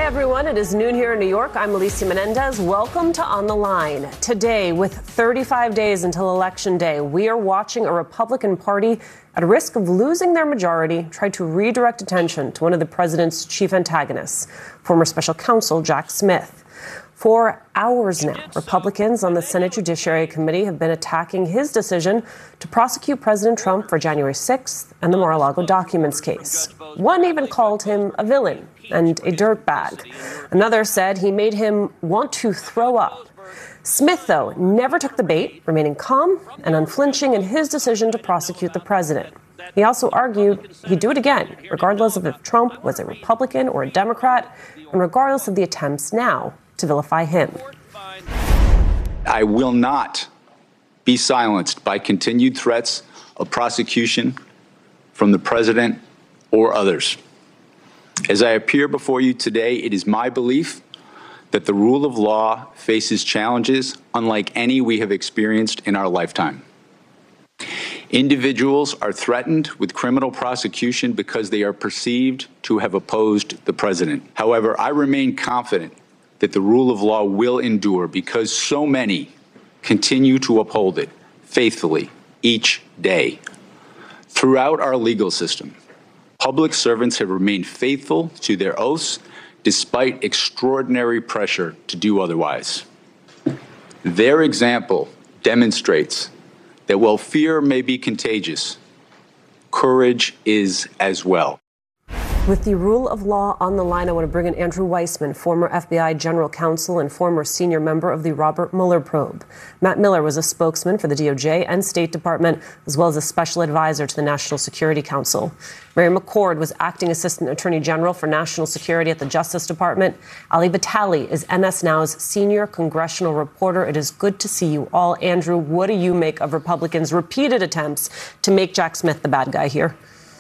everyone. It is noon here in New York. I'm Alicia Menendez. Welcome to On the Line. Today, with 35 days until Election Day, we are watching a Republican Party at risk of losing their majority try to redirect attention to one of the president's chief antagonists, former special counsel Jack Smith. For hours now, Republicans on the Senate Judiciary Committee have been attacking his decision to prosecute President Trump for January 6th and the Mar-a-Lago documents case. One even called him a villain and a dirtbag. Another said he made him want to throw up. Smith, though, never took the bait, remaining calm and unflinching in his decision to prosecute the president. He also argued he'd do it again, regardless of if Trump was a Republican or a Democrat, and regardless of the attempts now to vilify him. I will not be silenced by continued threats of prosecution from the president or others. As I appear before you today, it is my belief that the rule of law faces challenges unlike any we have experienced in our lifetime. Individuals are threatened with criminal prosecution because they are perceived to have opposed the president. However, I remain confident that the rule of law will endure because so many continue to uphold it faithfully each day. Throughout our legal system, public servants have remained faithful to their oaths despite extraordinary pressure to do otherwise. Their example demonstrates that while fear may be contagious, courage is as well. With the rule of law on the line, I want to bring in Andrew Weissmann, former FBI general counsel and former senior member of the Robert Mueller probe. Matt Miller was a spokesman for the DOJ and State Department, as well as a special advisor to the National Security Council. Mary McCord was acting assistant attorney general for national security at the Justice Department. Ali Batali is MS Now's senior congressional reporter. It is good to see you all. Andrew, what do you make of Republicans' repeated attempts to make Jack Smith the bad guy here?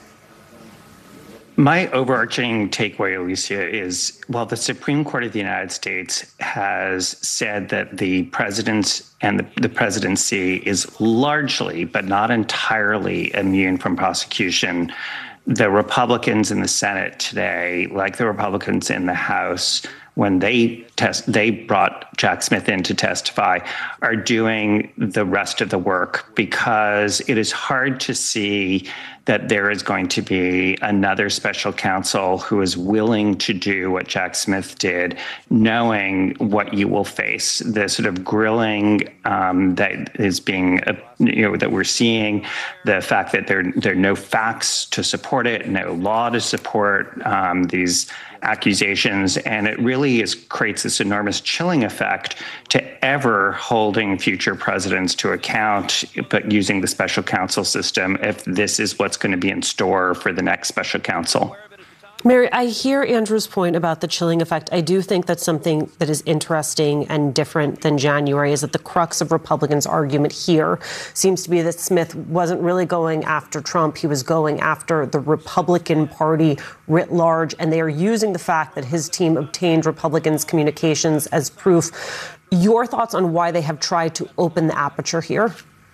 My overarching takeaway, Alicia, is while the Supreme Court of the United States has said that the president and the presidency is largely, but not entirely, immune from prosecution, the Republicans in the Senate today, like the Republicans in the House, when they brought Jack Smith in to testify, are doing the rest of the work because it is hard to see that there is going to be another special counsel who is willing to do what Jack Smith did, knowing what you will face, the sort of grilling that is being, that we're seeing, the fact that there are no facts to support it, no law to support these accusations, and it really creates this enormous chilling effect to ever holding future presidents to account, but using the special counsel system if this is what's going to be in store for the next special counsel. Mary, I hear Andrew's point about the chilling effect. I do think that's something that is interesting and different than January, is that the crux of Republicans' argument here seems to be that Smith wasn't really going after Trump. He was going after the Republican Party writ large, and they are using the fact that his team obtained Republicans' communications as proof. Your thoughts on why they have tried to open the aperture here?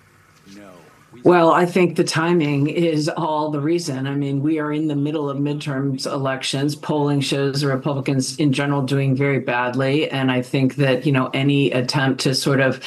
Well, I think the timing is all the reason. I mean, we are in the middle of midterms elections. Polling shows the Republicans in general doing very badly. And I think that, any attempt to sort of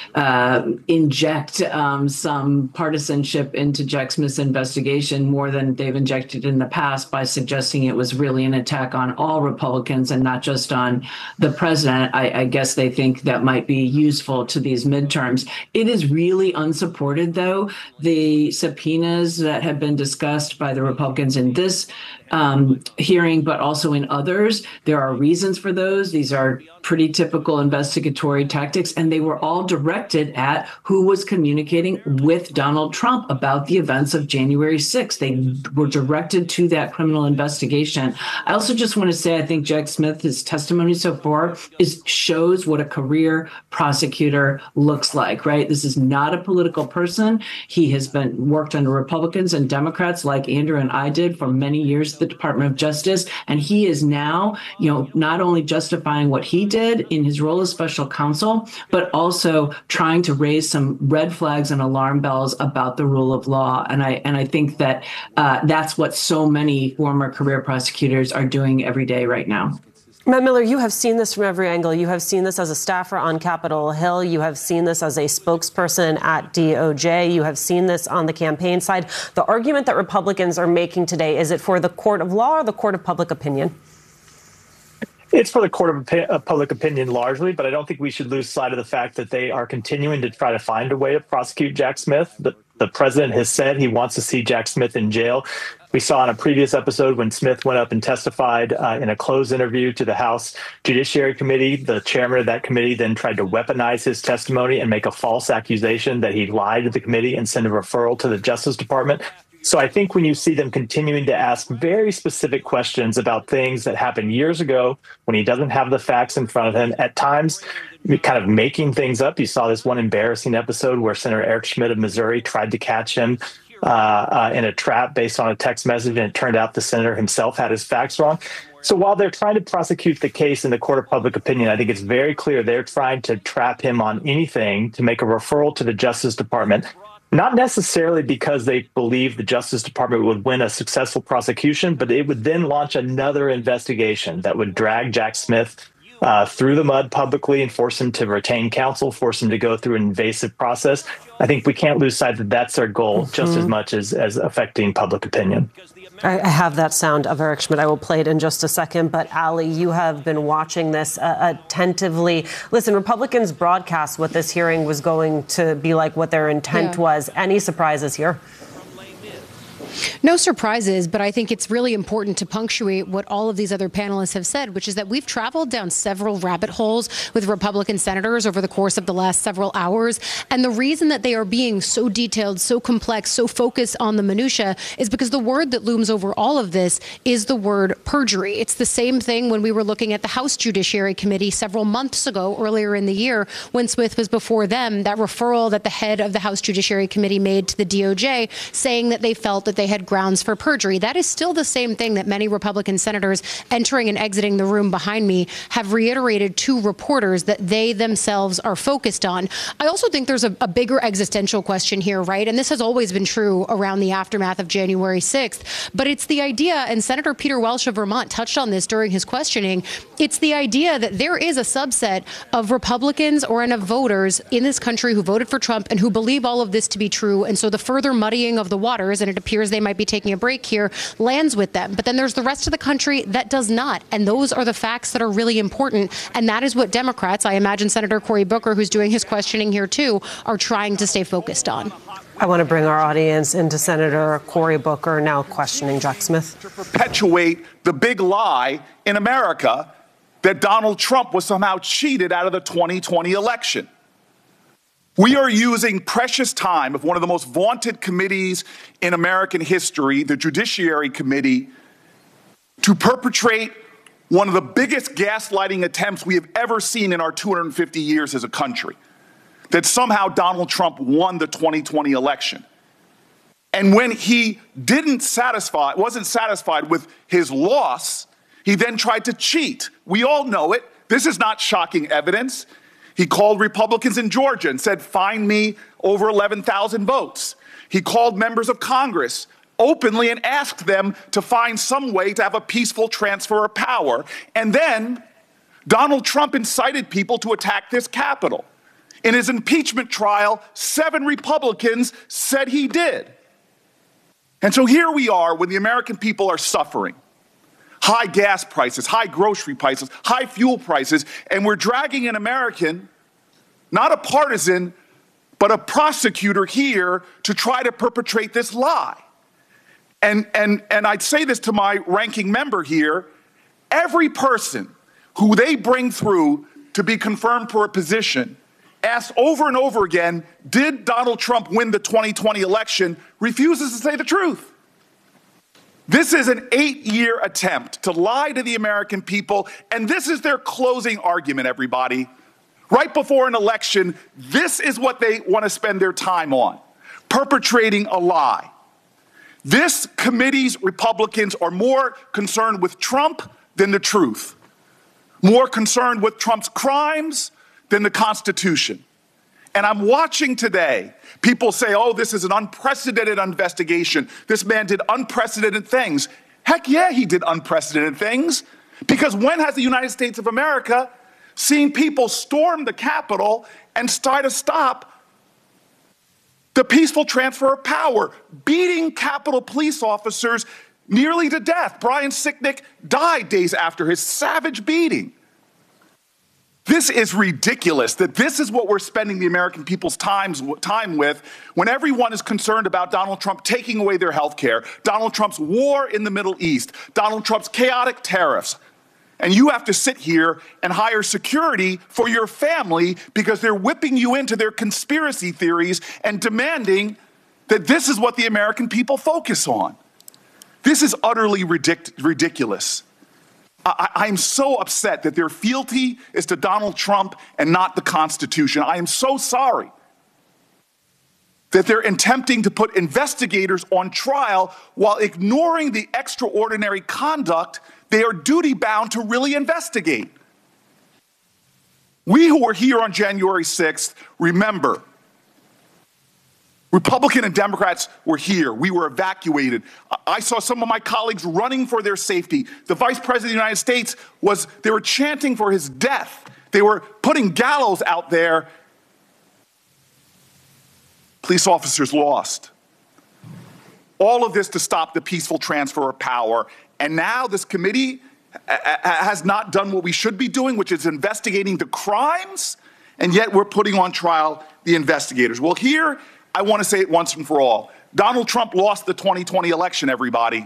inject some partisanship into Jack Smith's investigation more than they've injected in the past by suggesting it was really an attack on all Republicans and not just on the president, I guess they think that might be useful to these midterms. It is really unsupported, though. The subpoenas that have been discussed by the Republicans in this hearing, but also in others, there are reasons for those. These are pretty typical investigatory tactics, and they were all directed at who was communicating with Donald Trump about the events of January 6th. They were directed to that criminal investigation. I also just want to say, I think Jack Smith's testimony so far shows what a career prosecutor looks like, right? This is not a political person. He has worked under Republicans and Democrats like Andrew and I did for many years at the Department of Justice. And he is now, not only justifying what he did in his role as special counsel, but also trying to raise some red flags and alarm bells about the rule of law. And I think that that's what so many former career prosecutors are doing every day right now. Matt Miller, you have seen this from every angle. You have seen this as a staffer on Capitol Hill. You have seen this as a spokesperson at DOJ. You have seen this on the campaign side. The argument that Republicans are making today, is it for the court of law or the court of public opinion? It's for the court of public opinion largely, but I don't think we should lose sight of the fact that they are continuing to try to find a way to prosecute Jack Smith. The president has said he wants to see Jack Smith in jail. We saw in a previous episode when Smith went up and testified in a closed interview to the House Judiciary Committee. The chairman of that committee then tried to weaponize his testimony and make a false accusation that he lied to the committee and send a referral to the Justice Department. So I think when you see them continuing to ask very specific questions about things that happened years ago when he doesn't have the facts in front of him, at times kind of making things up. You saw this one embarrassing episode where Senator Eric Schmidt of Missouri tried to catch him in a trap based on a text message, and it turned out the senator himself had his facts wrong. So while they're trying to prosecute the case in the court of public opinion, I think it's very clear they're trying to trap him on anything to make a referral to the Justice Department. Not necessarily because they believe the Justice Department would win a successful prosecution, but it would then launch another investigation that would drag Jack Smith through the mud publicly and force him to retain counsel, force him to go through an invasive process. I think we can't lose sight that that's their goal just as much as affecting public opinion. I have that sound of Eric Schmidt. I will play it in just a second. But Ali, you have been watching this attentively. Listen, Republicans broadcast what this hearing was going to be like, what their intent was. Any surprises here? No surprises, but I think it's really important to punctuate what all of these other panelists have said, which is that we've traveled down several rabbit holes with Republican senators over the course of the last several hours. And the reason that they are being so detailed, so complex, so focused on the minutia is because the word that looms over all of this is the word perjury. It's the same thing when we were looking at the House Judiciary Committee several months ago, earlier in the year, when Smith was before them, that referral that the head of the House Judiciary Committee made to the DOJ saying that they felt that they had grounds for perjury. That is still the same thing that many Republican senators entering and exiting the room behind me have reiterated to reporters that they themselves are focused on. I also think there's a bigger existential question here, right? And this has always been true around the aftermath of January 6th. But it's the idea, and Senator Peter Welch of Vermont touched on this during his questioning, it's the idea that there is a subset of Republicans or of voters in this country who voted for Trump and who believe all of this to be true. And so the further muddying of the waters, and it appears they might be taking a break here, lands with them. But then there's the rest of the country that does not. And those are the facts that are really important. And that is what Democrats, I imagine Senator Cory Booker, who's doing his questioning here too, are trying to stay focused on. I want to bring our audience into Senator Cory Booker now questioning Jack Smith. To perpetuate the big lie in America that Donald Trump was somehow cheated out of the 2020 election. We are using precious time of one of the most vaunted committees in American history, the Judiciary Committee, to perpetrate one of the biggest gaslighting attempts we have ever seen in our 250 years as a country, that somehow Donald Trump won the 2020 election. And when he wasn't satisfied with his loss, he then tried to cheat. We all know it. This is not shocking evidence. He called Republicans in Georgia and said, find me over 11,000 votes. He called members of Congress openly and asked them to find some way to have a peaceful transfer of power. And then Donald Trump incited people to attack this Capitol. In his impeachment trial, 7 Republicans said he did. And so here we are when the American people are suffering. High gas prices, high grocery prices, high fuel prices, and we're dragging an American, not a partisan, but a prosecutor here to try to perpetrate this lie. And I'd say this to my ranking member here, every person who they bring through to be confirmed for a position asks over and over again, did Donald Trump win the 2020 election, refuses to say the truth. This is an 8-year attempt to lie to the American people, and this is their closing argument, everybody. Right before an election, this is what they want to spend their time on, perpetrating a lie. This committee's Republicans are more concerned with Trump than the truth, more concerned with Trump's crimes than the Constitution. And I'm watching today, people say, oh, this is an unprecedented investigation. This man did unprecedented things. Heck yeah, he did unprecedented things. Because when has the United States of America seen people storm the Capitol and try to stop the peaceful transfer of power, beating Capitol police officers nearly to death? Brian Sicknick died days after his savage beating. This is ridiculous that this is what we're spending the American people's time with when everyone is concerned about Donald Trump taking away their health care, Donald Trump's war in the Middle East, Donald Trump's chaotic tariffs. And you have to sit here and hire security for your family because they're whipping you into their conspiracy theories and demanding that this is what the American people focus on. This is utterly ridiculous. I'm so upset that their fealty is to Donald Trump and not the Constitution. I am so sorry that they're attempting to put investigators on trial while ignoring the extraordinary conduct they are duty-bound to really investigate. We who were here on January 6th remember Republicans and Democrats were here. We were evacuated. I saw some of my colleagues running for their safety. The Vice President of the United States they were chanting for his death. They were putting gallows out there. Police officers lost. All of this to stop the peaceful transfer of power. And now this committee has not done what we should be doing, which is investigating the crimes, and yet we're putting on trial the investigators. Well, here, I want to say it once and for all. Donald Trump lost the 2020 election, everybody.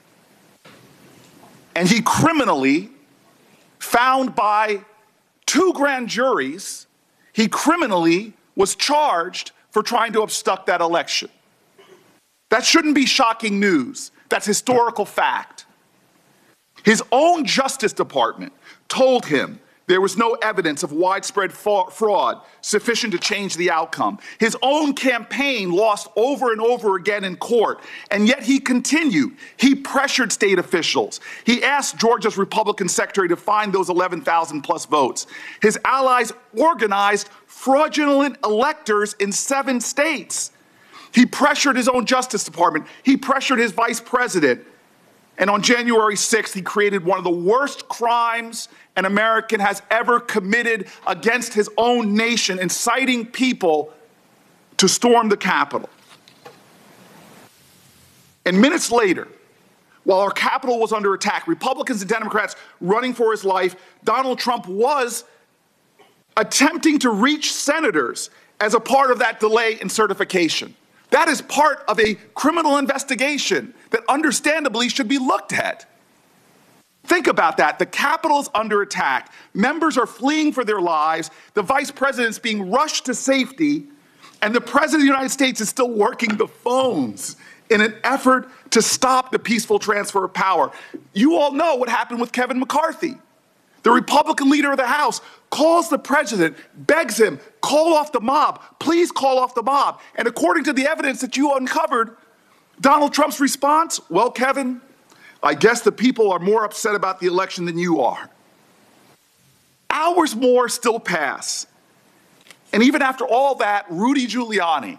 And he criminally, found by 2 grand juries, he criminally was charged for trying to obstruct that election. That shouldn't be shocking news. That's historical fact. His own Justice Department told him there was no evidence of widespread fraud sufficient to change the outcome. His own campaign lost over and over again in court, and yet he continued. He pressured state officials. He asked Georgia's Republican secretary to find those 11,000 plus votes. His allies organized fraudulent electors in 7 states. He pressured his own Justice Department. He pressured his vice president. And on January 6th, he created one of the worst crimes an American has ever committed against his own nation, inciting people to storm the Capitol. And minutes later, while our Capitol was under attack, Republicans and Democrats running for his life, Donald Trump was attempting to reach senators as a part of that delay in certification. That is part of a criminal investigation that understandably should be looked at. Think about that. The Capitol is under attack. Members are fleeing for their lives. The vice president's being rushed to safety. And the president of the United States is still working the phones in an effort to stop the peaceful transfer of power. You all know what happened with Kevin McCarthy. The Republican leader of the House calls the president, begs him, call off the mob. Please call off the mob. And according to the evidence that you uncovered, Donald Trump's response, well, Kevin, I guess the people are more upset about the election than you are. Hours more still pass. And even after all that, Rudy Giuliani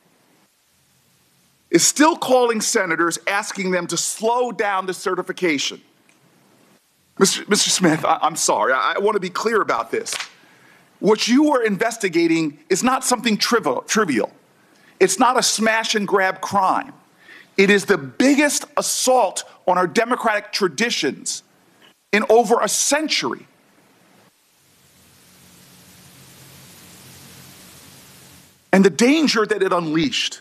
is still calling senators, asking them to slow down the certification. Mr. Smith, I'm sorry. I want to be clear about this. What you are investigating is not something trivial. It's not a smash and grab crime. It is the biggest assault on our democratic traditions in over a century. And the danger that it unleashed.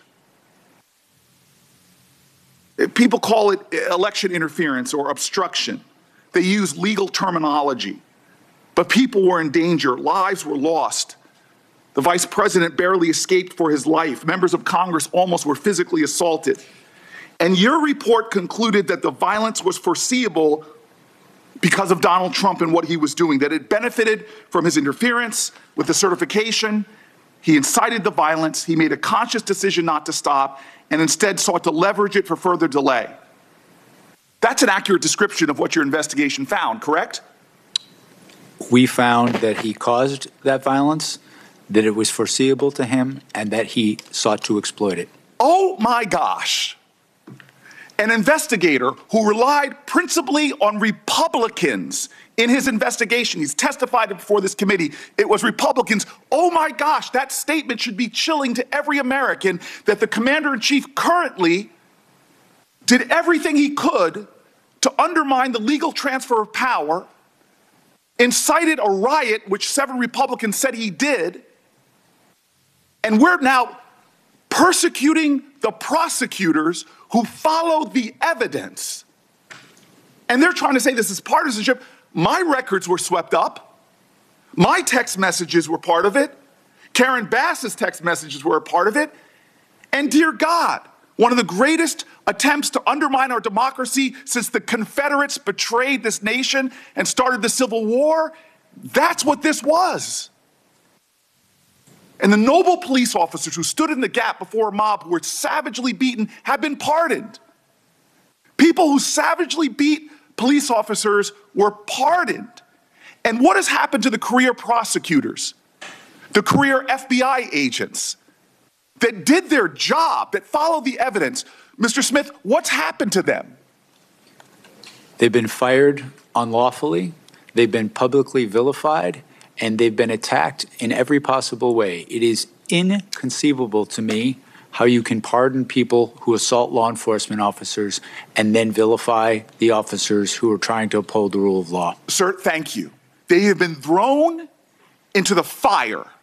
People call it election interference or obstruction. They use legal terminology. But people were in danger. Lives were lost. The vice president barely escaped for his life. Members of Congress almost were physically assaulted. And your report concluded that the violence was foreseeable because of Donald Trump and what he was doing, that it benefited from his interference with the certification. He incited the violence. He made a conscious decision not to stop and instead sought to leverage it for further delay. That's an accurate description of what your investigation found, correct? We found that he caused that violence, that it was foreseeable to him, and that he sought to exploit it. Oh my gosh. an investigator who relied principally on Republicans in his investigation. He's testified before this committee. It was Republicans. Oh my gosh, that statement should be chilling to every American that the commander-in-chief currently did everything he could to undermine the legal transfer of power, incited a riot, which 7 Republicans said he did, and we're now persecuting the prosecutors who followed the evidence. And they're trying to say this is partisanship. My records were swept up. My text messages were part of it. Karen Bass's text messages were a part of it. And dear God, one of the greatest attempts to undermine our democracy since the Confederates betrayed this nation and started the Civil War, that's what this was. And the noble police officers who stood in the gap before a mob who were savagely beaten have been pardoned. People who savagely beat police officers were pardoned. And what has happened to the career prosecutors, the career FBI agents that did their job, that followed the evidence? Mr. Smith, what's happened to them? They've been fired unlawfully. They've been publicly vilified. And they've been attacked in every possible way. It is inconceivable to me how you can pardon people who assault law enforcement officers and then vilify the officers who are trying to uphold the rule of law. Sir, thank you. They have been thrown into the fire